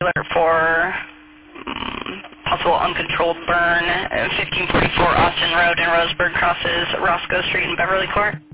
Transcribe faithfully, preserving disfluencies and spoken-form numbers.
alert for um, possible uncontrolled burn. fifteen forty-four Austin Road in Roseburg crosses Roscoe Street and Beverly Court.